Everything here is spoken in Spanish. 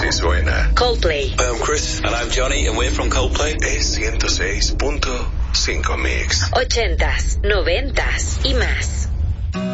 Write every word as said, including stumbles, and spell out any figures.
que suena. Coldplay. Hi, I'm Chris. And I'm Johnny, and we're from Coldplay. Es ciento seis punto cinco Mix. Ochentas, noventas y más.